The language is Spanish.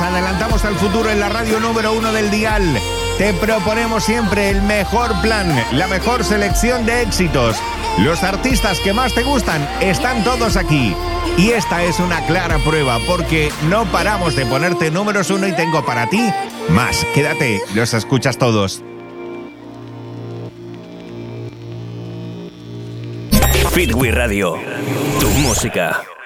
Nos adelantamos al futuro en la radio número 1 del dial. Te proponemos siempre el mejor plan, la mejor selección de éxitos. Los artistas que más te gustan están todos aquí. Y esta es una clara prueba, porque no paramos de ponerte números 1 y tengo para ti más. Quédate, los escuchas todos. Fitwi Radio, tu música.